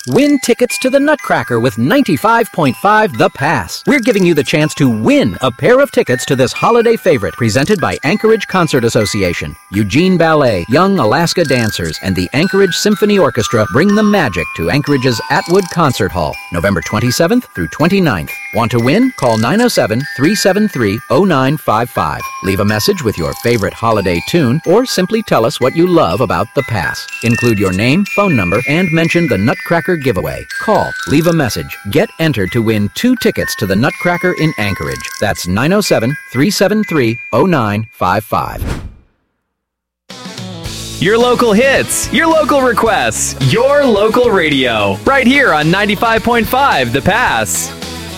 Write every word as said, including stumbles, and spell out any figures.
Win tickets to the Nutcracker with ninety-five point five The Pass. We're giving you the chance to win a pair of tickets to this holiday favorite presented by Anchorage Concert Association. Eugene Ballet, Young Alaska Dancers, and the Anchorage Symphony Orchestra bring the magic to Anchorage's Atwood Concert Hall, November twenty-seventh through twenty-ninth. Want to win? Call nine oh seven, three seven three, oh nine five five. Leave a message with your favorite holiday tune or simply tell us what you love about The Pass. Include your name, phone number, and mention the Nutcracker giveaway. Call, leave a message, get entered to win two tickets to the Nutcracker in Anchorage. That's nine oh seven, three seven three, oh nine five five. Your local hits, your local requests, your local radio. Right here on ninety-five point five The Pass.